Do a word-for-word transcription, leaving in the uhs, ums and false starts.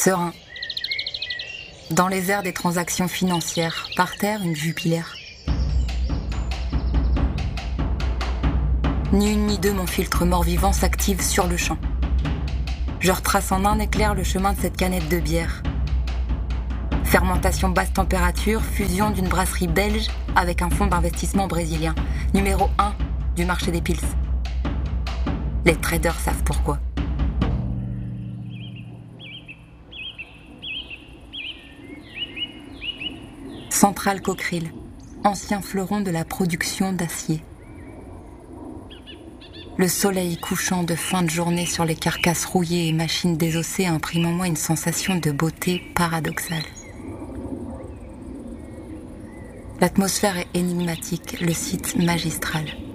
Serein. Dans les airs des transactions financières, par terre une jupilaire. Ni une ni deux, mon filtre mort-vivant s'active sur le champ. Je retrace en un éclair le chemin de cette canette de bière. Fermentation basse température, fusion d'une brasserie belge avec un fonds d'investissement brésilien. Numéro un du marché des pils. Les traders savent pourquoi. Centrale Cockerill, ancien fleuron de la production d'acier. Le soleil couchant de fin de journée sur les carcasses rouillées et machines désossées imprime en moi une sensation de beauté paradoxale. L'atmosphère est énigmatique, le site magistral.